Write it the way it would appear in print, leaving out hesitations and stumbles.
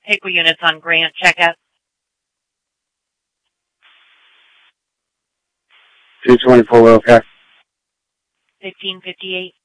Hickory units on Grant, check out. 224 Wilka. 1558.